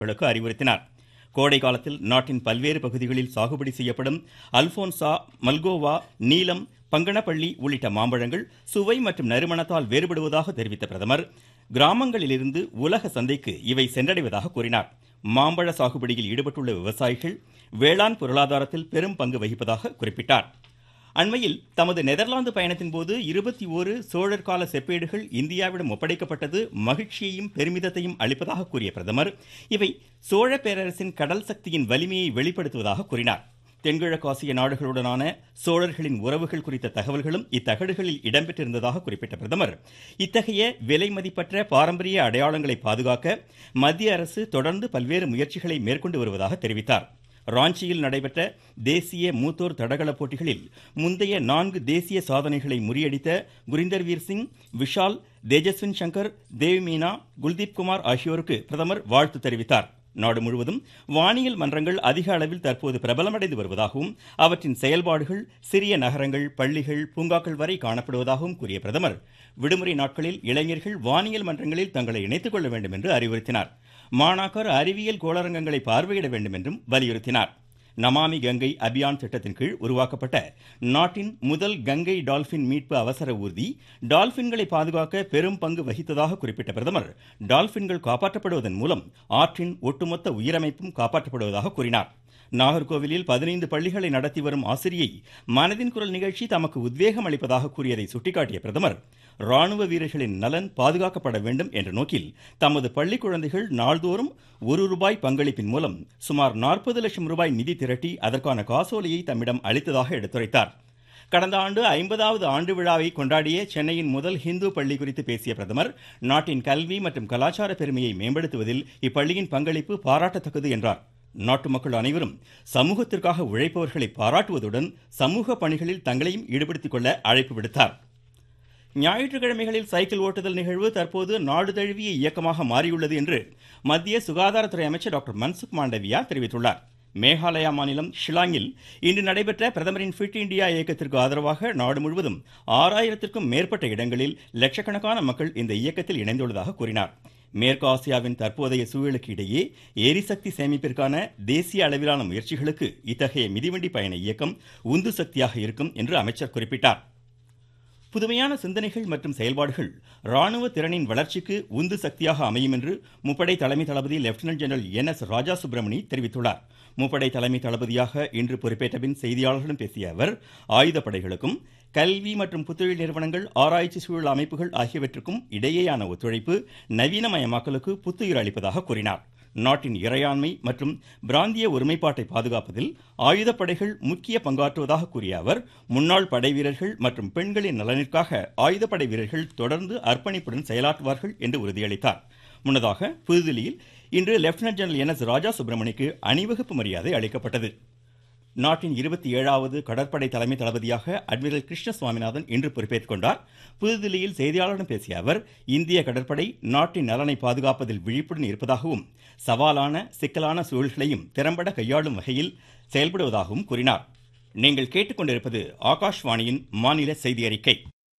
களுக்கு அறிவுறுத்தினார். கோடை காலத்தில் நாட்டின் பல்வேறு பகுதிகளில் சாகுபடி செய்யப்படும் அல்போன்சா, மல்கோவா, நீலம், பங்கனப்பள்ளி உள்ளிட்ட மாம்பழங்கள் சுவை மற்றும் நறுமணத்தால் வேறுபடுவதாக தெரிவித்த பிரதமர், கிராமங்களிலிருந்து உலக சந்தைக்கு இவை சென்றடைவதாக கூறினார். மாம்பழ சாகுபடியில் ஈடுபட்டுள்ள விவசாயிகள் வேளாண் பொருளாதாரத்தில் பெரும் பங்கு வகிப்பதாக குறிப்பிட்டார். அண்மையில் தமது நெதர்லாந்து பயணத்தின் போது 21 சோழர் கால செப்பேடுகள் இந்தியாவிடம் ஒப்படைக்கப்பட்டது மகிழ்ச்சியையும் பெருமிதத்தையும் அளிப்பதாக கூறிய பிரதமர், இவை சோழ பேரரசின் கடல் சக்தியின் வலிமையை வெளிப்படுத்துவதாக கூறினார். தென்கிழக்காசிய நாடுகளுடனான சோழர்களின் உறவுகள் குறித்த தகவல்களும் இத்தகடுகளில் இடம்பெற்றிருந்ததாக குறிப்பிட்ட பிரதமர், இத்தகைய விலை மதிப்பற்ற பாரம்பரிய அடையாளங்களை பாதுகாக்க மத்திய அரசு தொடர்ந்து பல்வேறு முயற்சிகளை மேற்கொண்டு வருவதாக தெரிவித்தார். ராஞ்சியில் நடைபெற்ற தேசிய மூத்தோர் தடகள போட்டிகளில் முந்தைய 4 தேசிய சாதனைகளை முறியடித்த குரிந்தர்வீர் சிங், விஷால், தேஜஸ்வின் சங்கர், தேவ்மீனா, குல்தீப் குமார் ஆகியோருக்கு பிரதமர் வாழ்த்து தெரிவித்தார். நாடு முழுவதும் வானியல் மன்றங்கள் அதிக அளவில் தற்போது பிரபலமடைந்து வருவதாகவும் அவற்றின் செயல்பாடுகள் சிறிய நகரங்கள், பள்ளிகள், பூங்காக்கள் வரை காணப்படுவதாகவும் கூறிய பிரதமர், விடுமுறை நாட்களில் இளைஞர்கள் வானியல் மன்றங்களில் தங்களை இணைத்துக் கொள்ள வேண்டும் என்று அறிவுறுத்தினார். மாணாக்கர் அறிவியல் கோளரங்கங்களை பார்வையிட வேண்டும் என்றும் வலியுறுத்தினார். நமாமி கங்கை அபியான் திட்டத்தின் கீழ் உருவாக்கப்பட்ட நாட்டின் முதல் கங்கை டால்பின் மீட்பு அவசர ஊர்தி டால்பின்களை பாதுகாக்க பெரும் பங்கு வகித்ததாக குறிப்பிட்ட பிரதமர், டால்பின்கள் காப்பாற்றப்படுவதன் மூலம் ஆற்றின் ஒட்டுமொத்த உயிரமைப்பும் காப்பாற்றப்படுவதாக கூறினார். நாகர்கோவிலில் 15 பள்ளிகளை நடத்தி வரும் ஆசிரியை மனதின் குரல் நிகழ்ச்சி தமக்கு உத்வேகம் அளிப்பதாக கூறியதை சுட்டிக்காட்டிய பிரதமர், ராணுவ வீரர்களின் நலன் பாதுகாக்கப்பட வேண்டும் என்ற நோக்கில் தமது பள்ளி குழந்தைகள் நாள்தோறும் ₹1 பங்களிப்பின் மூலம் சுமார் 40 லட்சம் ரூபாய் நிதி திரட்டி அதற்கான காசோலையை தம்மிடம் அளித்ததாக எடுத்துரைத்தார். கடந்த ஆண்டு 50வது ஆண்டு விழாவை கொண்டாடிய சென்னையின் முதல் ஹிந்து பள்ளி குறித்து பேசிய பிரதமர், நாட்டின் கல்வி மற்றும் கலாச்சார பெருமையை மேம்படுத்துவதில் இப்பள்ளியின் பங்களிப்பு பாராட்டத்தக்கது என்றார். நாட்டு மக்கள் அனைவரும் சமூகத்திற்காக உழைப்பவர்களை பாராட்டுவதுடன் சமூக பணிகளில் தங்களையும் ஈடுபடுத்திக் கொள்ள அழைப்பு விடுத்தார். ஞாயிற்றுக்கிழமைகளில் சைக்கிள் ஓட்டுதல் நிகழ்வு தற்போது நாடு தழுவிய இயக்கமாக மாறியுள்ளது என்று மத்திய சுகாதாரத்துறை அமைச்சர் டாக்டர் மன்சுக் மாண்டவியா தெரிவித்துள்ளார். மேகாலயா மாநிலம் ஷிலாங்கில் இன்று நடைபெற்ற பிரதமரின் ஃபிட் இண்டியா இயக்கத்திற்கு ஆதரவாக நாடு முழுவதும் 6000த்திற்கும் மேற்பட்ட இடங்களில் லட்சக்கணக்கான மக்கள் இந்த இயக்கத்தில் இணைந்துள்ளதாக கூறினார். மேற்கு ஆசியாவின் தற்போதைய சூழலுக்கு இடையே எரிசக்தி சேமிப்பிற்கான தேசிய அளவிலான முயற்சிகளுக்கு இத்தகைய மிதிவண்டி பயண இயக்கம் உந்து சக்தியாக இருக்கும் என்று அமைச்சர் குறிப்பிட்டார். புதுமையான சிந்தனைகள் மற்றும் செயல்பாடுகள் ராணுவ திறனின் வளர்ச்சிக்கு உந்து சக்தியாக அமையும் என்று முப்படை தலைமை தளபதி லெப்டினன்ட் ஜெனரல் NS ராஜா சுப்பிரமணி தெரிவித்துள்ளார். முப்படை தலைமை தளபதியாக இன்று பொறுப்பேற்ற பின் செய்தியாளர்களிடம் பேசிய அவர், ஆயுதப்படைகளுக்கும் கல்வி மற்றும் புத்தொழில் நிறுவனங்கள், ஆராய்ச்சி சூழல் அமைப்புகள் ஆகியவற்றுக்கும் இடையேயான ஒத்துழைப்பு நவீனமயமாக்கலுக்கு புத்துயிர் அளிப்பதாக கூறினார். நாட்டின் இறையாண்மை மற்றும் பிராந்திய ஒருமைப்பாட்டை பாதுகாப்பதில் ஆயுதப்படைகள் முக்கிய பங்காற்றுவதாக கூறிய அவர், முன்னாள் படை வீரர்கள் மற்றும் பெண்களின் நலனிற்காக ஆயுதப்படை வீரர்கள் தொடர்ந்து அர்ப்பணிப்புடன் செயலாற்றுவார்கள் என்று உறுதியளித்தார். முன்னதாக புதுதில்லியில் இன்று லெப்டினன்ட் ஜெனரல் NS ராஜா சுப்பிரமணிக்கு அணிவகுப்பு மரியாதை அளிக்கப்பட்டது. நாட்டின் 27வது கடற்படை தலைமை தளபதியாக அட்மிரல் கிருஷ்ண சுவாமிநாதன் இன்று பொறுப்பேற்றுக் கொண்டார். புதுதில்லியில் செய்தியாளர்களிடம் பேசிய அவர், இந்திய கடற்படை நாட்டின் நலனை பாதுகாப்பதில் விழிப்புடன் இருப்பதாகவும் சவாலான சிக்கலான சூழல்களையும் திறம்பட கையாளும் வகையில் செயல்படுவதாகவும் கூறினார். நீங்கள் கேட்டுக்கொண்டிருப்பது ஆகாஷ்வாணியின் மாநில செய்தி அறிக்கை.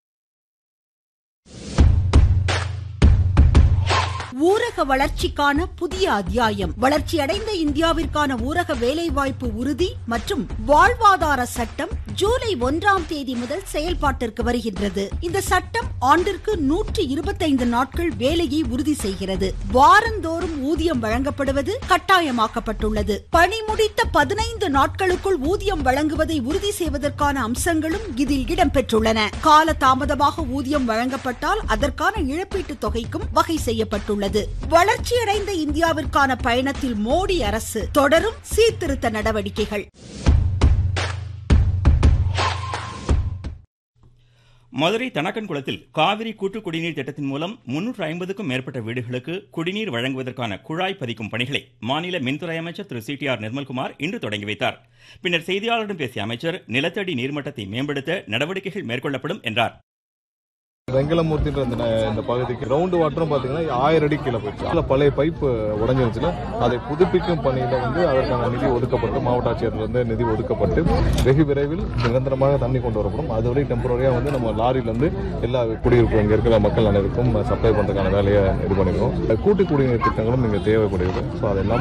ஊரக வளர்ச்சிக்கான புதிய அத்தியாயம். வளர்ச்சியடைந்த இந்தியாவிற்கான ஊரக வேலைவாய்ப்பு உறுதி மற்றும் வாழ்வாதார சட்டம் ஜூலை 1ஆம் தேதி முதல் செயல்பாட்டிற்கு வருகின்றது. இந்த சட்டம் ஆண்டிற்கு 125 நாட்கள் வேலையை உறுதி செய்கிறது. வாரந்தோறும் ஊதியம் வழங்கப்படுவது கட்டாயமாக்கப்பட்டுள்ளது. பணி முடித்த 15 நாட்களுக்குள் ஊதியம் வழங்குவதை உறுதி செய்வதற்கான அம்சங்களும் இதில் இடம்பெற்றுள்ளன. கால தாமதமாக ஊதியம் வழங்கப்பட்டால் அதற்கான இழப்பீட்டு தொகைக்கும் வகை செய்யப்பட்டுள்ளது. வளர்ச்சியடைந்த இந்தியாவிற்கான பயணத்தில் மோடி அரசு தொடரும் சீர்திருத்த நடவடிக்கைகள். மதுரை தனக்கன்குளத்தில் காவிரி கூட்டு குடிநீர் திட்டத்தின் மூலம் 350க்கும் மேற்பட்ட வீடுகளுக்கு குடிநீர் வழங்குவதற்கான குழாய் பதிக்கும் பணிகளை மாநில மின்துறை அமைச்சர் திரு CTR நிர்மல்குமார் இன்று தொடங்கி வைத்தார். பின்னர் செய்தியாளர்களிடம் பேசிய அமைச்சர், நிலத்தடி நீர்மட்டத்தை மேம்படுத்த நடவடிக்கைகள் மேற்கொள்ளப்படும் என்றார். வெங்கலமூர்த்தின்ற இந்த பகுதிக்கு கிரவுண்ட் வாட்டரும் பாத்தீங்கன்னா 1000 அடி கீழே போயிடுச்சு. அதுல பழைய பைப்பு உடஞ்சிருச்சுல, அதை புதுப்பிக்கும் பணியில அதற்கான நிதி ஒதுக்கப்பட்டு மாவட்ட ஆட்சியர்ல நிதி ஒதுக்கப்பட்டு வெகு விரைவில் நிரந்தரமாக தண்ணி கொண்டு வரப்படும். அதுவரை டெம்பரரியா நம்ம லாரியில எல்லா குடியிருப்பு இங்க இருக்கிற மக்கள் அனைவருக்கும் சப்ளை பண்றதுக்கான வேலையை இது பண்ணிருக்கோம். கூட்டு குடிநீர் திட்டங்களும் இங்க தேவைப்படுகிறது. அதெல்லாம்